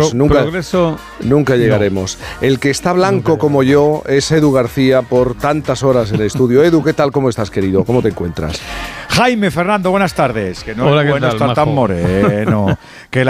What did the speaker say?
llegaremos. Nunca llegaremos. No. El que está blanco como yo es Edu García por tantas horas en el estudio. Edu, ¿qué tal? ¿Cómo estás, querido? ¿Cómo te encuentras? Jaime, Fernando, buenas tardes. Que no Hola, es bueno ¿qué tal, estar tan moreno.